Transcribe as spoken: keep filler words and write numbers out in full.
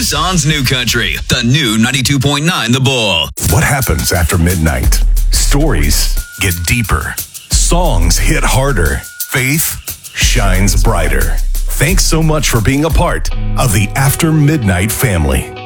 Tucson's New Country, the new ninety-two point nine The Bull. What happens after midnight? Stories get deeper. Songs hit harder. Faith shines brighter. Thanks so much for being a part of the After Midnight family.